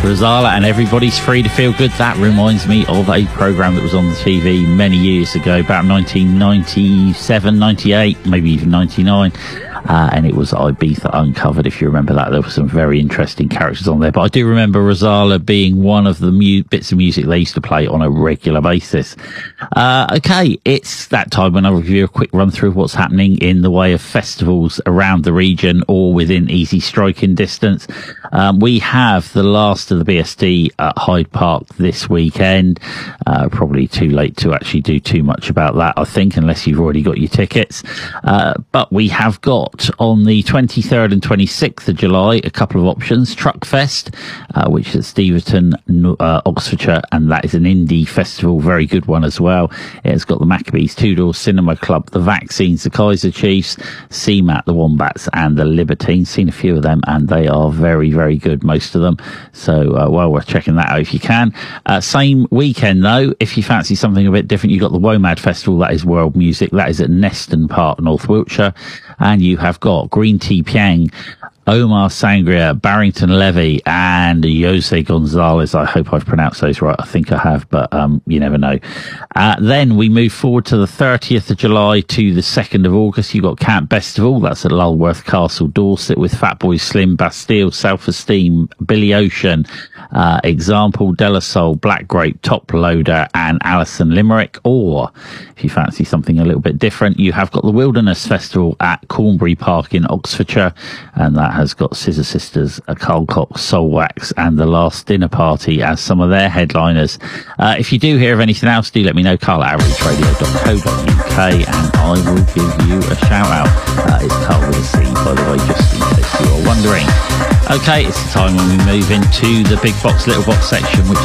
Rosala and Everybody's Free to Feel Good. That reminds me of a programme that was on the TV many years ago, about 1997, 98, maybe even 99. And it was Ibiza Uncovered, if you remember that. There were some very interesting characters on there. But I do remember Rosala being one of the bits of music they used to play on a regular basis. Okay, it's that time when I'll give you a quick run through of what's happening in the way of festivals around the region or within easy striking distance. We have the last of the BSD at Hyde Park this weekend. Probably too late to actually do too much about that, I think, unless you've already got your tickets. But we have got on the 23rd and 26th of July a couple of options. Truckfest, which is at Steventon, Oxfordshire, and that is an indie festival, very good one as well. It's got the Maccabees, Two Doors Cinema Club, the Vaccines, the Kaiser Chiefs, CMAT, the Wombats, and the Libertines. Seen a few of them, and they are very, very good, most of them. So well worth checking that out if you can. Same weekend though, if you fancy something a bit different, you've got the WOMAD Festival. That is world music. That is at Neston Park, North Wiltshire. And you have got Green Tea Piang, Omar Sangria, Barrington Levy, and Jose Gonzalez. I hope I've pronounced those right. I think I have, but you never know. Then we move forward to the 30th of July to the 2nd of August. You've got Camp Festival. That's at Lulworth Castle, Dorset, with Fatboy Slim, Bastille, Self-Esteem, Billy Ocean, Example, De La Soul, Black Grape, Top Loader, and Alison Limerick. Or if you fancy something a little bit different, you have got the Wilderness Festival at Cornbury Park in Oxfordshire, and that has got Scissor Sisters, Carl Cox, Soul Wax, and The Last Dinner Party as some of their headliners. If you do hear of anything else, do let me know. Carl at outreachradio.co.uk, and I will give you a shout out. It's Carl with a C, by the way, just in case you are wondering. Okay, it's the time when we move into the big box, little box section, which